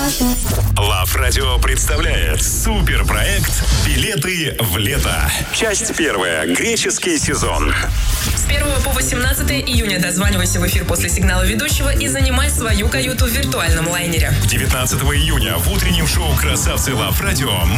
Лав Радио представляет суперпроект «Билеты в лето». Часть первая. Греческий сезон. С 1 по 18 июня дозванивайся в эфир после сигнала ведущего и занимай свою каюту в виртуальном лайнере. 19 июня в утреннем шоу «Красавцы Лав Радио»